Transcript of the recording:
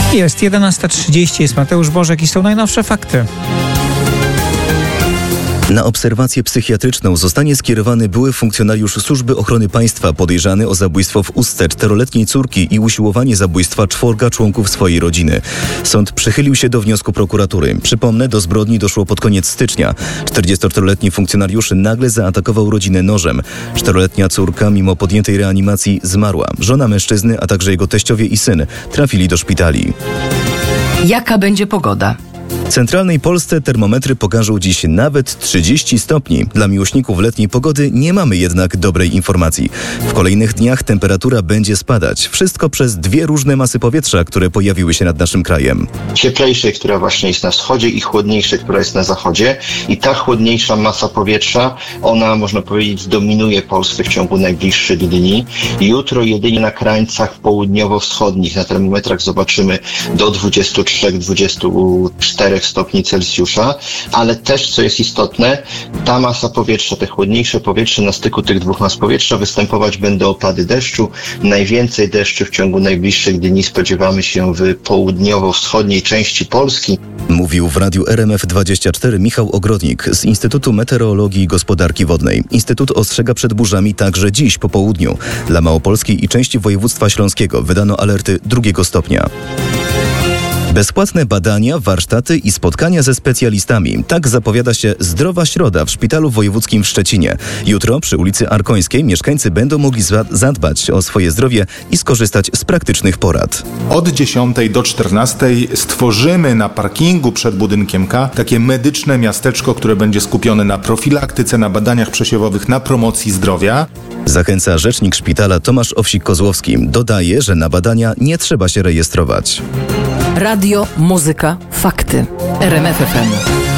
Jest 11:30, jest Mateusz Bożek i są najnowsze fakty. Na obserwację psychiatryczną zostanie skierowany były funkcjonariusz Służby Ochrony Państwa podejrzany o zabójstwo w Ustce 4-letniej córki i usiłowanie zabójstwa 4 członków swojej rodziny. Sąd przychylił się do wniosku prokuratury. Przypomnę, do zbrodni doszło pod koniec stycznia. 44-letni funkcjonariusz nagle zaatakował rodzinę nożem. 4-letnia córka, mimo podjętej reanimacji, zmarła. Żona mężczyzny, a także jego teściowie i syn trafili do szpitali. Jaka będzie pogoda? W centralnej Polsce termometry pokażą dziś nawet 30 stopni. Dla miłośników letniej pogody nie mamy jednak dobrej informacji. W kolejnych dniach temperatura będzie spadać. Wszystko przez 2 różne masy powietrza, które pojawiły się nad naszym krajem. Cieplejszej, która właśnie jest na wschodzie, i chłodniejszej, która jest na zachodzie. I ta chłodniejsza masa powietrza, ona, można powiedzieć, zdominuje Polskę w ciągu najbliższych dni. Jutro jedynie na krańcach południowo-wschodnich na termometrach zobaczymy do 23-24 stopni Celsjusza, ale też, co jest istotne, ta masa powietrza, te chłodniejsze powietrze, na styku tych 2 mas powietrza występować będą opady deszczu. Najwięcej deszczu w ciągu najbliższych dni spodziewamy się w południowo-wschodniej części Polski. Mówił w radiu RMF24 Michał Ogrodnik z Instytutu Meteorologii i Gospodarki Wodnej. Instytut ostrzega przed burzami także dziś po południu. Dla Małopolski i części województwa śląskiego wydano alerty 2 stopnia. Bezpłatne badania, warsztaty i spotkania ze specjalistami. Tak zapowiada się Zdrowa Środa w Szpitalu Wojewódzkim w Szczecinie. Jutro przy ulicy Arkońskiej mieszkańcy będą mogli zadbać o swoje zdrowie i skorzystać z praktycznych porad. Od 10 do 14 stworzymy na parkingu przed budynkiem K takie medyczne miasteczko, które będzie skupione na profilaktyce, na badaniach przesiewowych, na promocji zdrowia. Zachęca rzecznik szpitala Tomasz Owsik-Kozłowski. Dodaje, że na badania nie trzeba się rejestrować. Radio, muzyka, fakty. RMF FM.